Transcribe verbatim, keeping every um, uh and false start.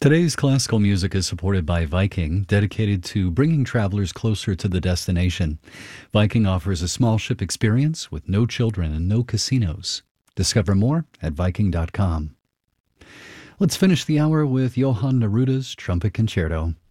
Today's classical music is supported by Viking, dedicated to bringing travelers closer to the destination. Viking offers a small ship experience with no children and no casinos. Discover more at viking dot com. Let's finish the hour with Johann Neruda's Trumpet Concerto.